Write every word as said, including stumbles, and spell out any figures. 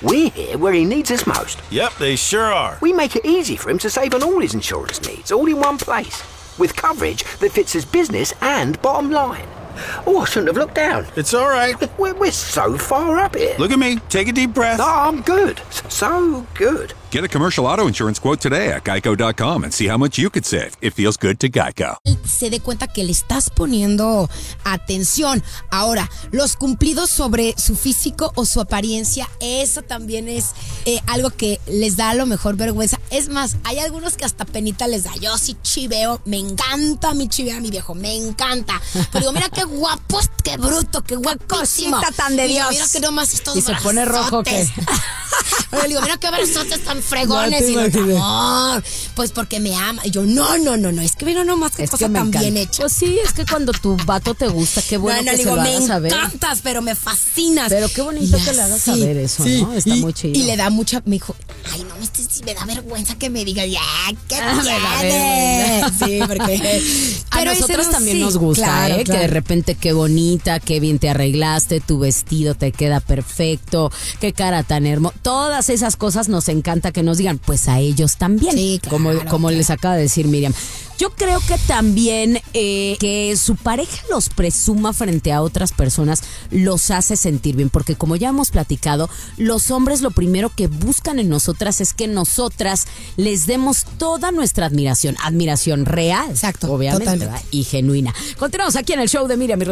We're here where he needs us most. Yep, they sure are. We make it easy for him to save on all his insurance needs, all in one place, with coverage that fits his business and bottom line. Oh, I shouldn't have looked down. It's all right. We're, we're so far up here. Look at me. Take a deep breath. Oh, I'm good. So good. Get a commercial auto insurance quote today at geico dot com and see how much you could save. It feels good to Geico. Se dé cuenta que le estás poniendo atención. Ahora, los cumplidos sobre su físico o su apariencia, eso también es eh, algo que les da a lo mejor vergüenza. Es más, hay algunos que hasta penita les da. Yo sí chiveo, me encanta mi chivea, mi viejo, me encanta. Pero digo, mira qué guapo, qué bruto, qué guapísimo. Chiquita tan de Y yo, Dios. mira que nomás estos Y se pone rojo, ¿qué? Yo le digo, mira qué brazotes tan fregones. No te y yo, imaginé. amor, pues porque me ama. Y yo, no, no, no, no, es que mira nomás qué Es cosa que me tan encanta. bien hecha. Pues sí, es que cuando tu vato te gusta, qué bueno no, no, que le se digo, lo me hagas saber. encantas, pero me fascinas. Pero qué bonito Y que le hagas así, saber eso, sí, ¿no? Está y, muy chido. Y le da mucha, me dijo, ay, no, este sí me da vergüenza que me diga, ya, ¿qué Ah, me da tienes? Sí, porque... A pero nosotros ese no- también sí, nos gusta, claro, ¿eh? claro. Que de repente qué bonita, qué bien te arreglaste, tu vestido te queda perfecto, qué cara tan hermosa. Todas esas cosas nos encanta que nos digan, pues a ellos también. Sí, claro, como como claro. les acaba de decir Miriam. Yo creo que también eh, que su pareja los presuma frente a otras personas los hace sentir bien, porque como ya hemos platicado, los hombres lo primero que buscan en nosotras es que nosotras les demos toda nuestra admiración, admiración real, Exacto, obviamente, totalmente. ¿verdad? Y genuina. Continuamos aquí en el show de Miriam y Rosy.